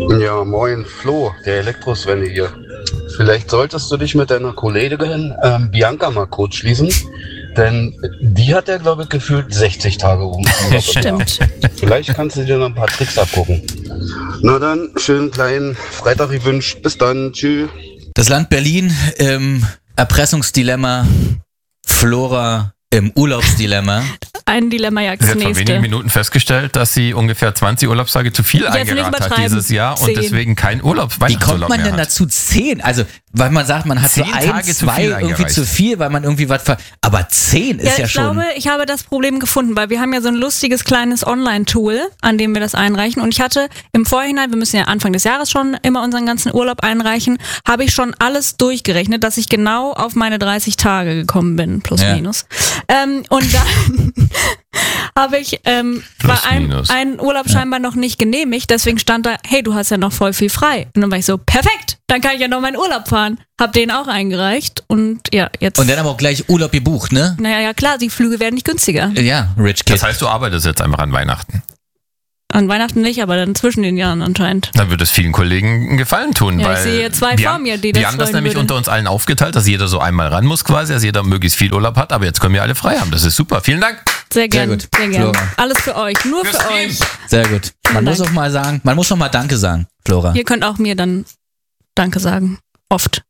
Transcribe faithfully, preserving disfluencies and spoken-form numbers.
Ja, moin, Flo, der Elektrosvenne hier. Vielleicht solltest du dich mit deiner Kollegin ähm, Bianca mal kurz schließen, denn die hat ja, glaube ich, gefühlt sechzig Tage rum. Stimmt. Vielleicht kannst du dir noch ein paar Tricks abgucken. Na dann, schönen kleinen Freitag gewünscht. Bis dann, tschüss. Das Land Berlin im Erpressungsdilemma, Flora im Urlaubsdilemma. Ein Dilemma jagt Sie das hat vor nächste. wenigen Minuten festgestellt, dass sie ungefähr zwanzig Urlaubstage zu viel Jetzt nicht eingerahmt hat übertreiben. dieses Jahr und Zehn. deswegen kein Urlaub, Wie kommt Weihnachtsurlaub man mehr denn hat. dazu? Zehn? Also, weil man sagt, man hat so Zehn ein, Tage zu zwei viel irgendwie eingereicht. zu viel, weil man irgendwie was ver... Aber zehn ist Ja, ja, ich schon... glaube, ich habe das Problem gefunden, weil wir haben ja so ein lustiges kleines Online-Tool, an dem wir das einreichen. Und ich hatte im Vorhinein, wir müssen ja Anfang des Jahres schon immer unseren ganzen Urlaub einreichen, habe ich schon alles durchgerechnet, dass ich genau auf meine dreißig Tage gekommen bin, plus Ja. minus. Ähm, und dann habe ich ähm, Plus, war ein, minus. ein Urlaub scheinbar noch nicht genehmigt, deswegen stand da, hey, du hast ja noch voll viel frei. Und dann war ich so, perfekt, dann kann ich ja noch meinen Urlaub fahren. Hab den auch eingereicht und ja, jetzt... Und dann aber auch gleich Urlaub gebucht, ne? Naja, ja klar, die Flüge werden nicht günstiger. Ja, Rich Kid. Das heißt, du arbeitest jetzt einfach an Weihnachten. An Weihnachten nicht, aber dann zwischen den Jahren anscheinend. Dann wird es vielen Kollegen einen Gefallen tun. Ja, ich weil sehe hier zwei wir vor haben- mir, die das Wir haben das wollen nämlich würden. unter uns allen aufgeteilt, dass jeder so einmal ran muss quasi, dass jeder möglichst viel Urlaub hat, aber jetzt können wir alle frei haben. Das ist super. Vielen Dank. Sehr gern, gut. sehr gern. Flora. Alles für euch, nur Fürs für Team. euch. Sehr gut. Man Vielen muss Dank. auch mal sagen, man muss auch mal Danke sagen, Flora. Ihr könnt auch mir dann Danke sagen. Oft.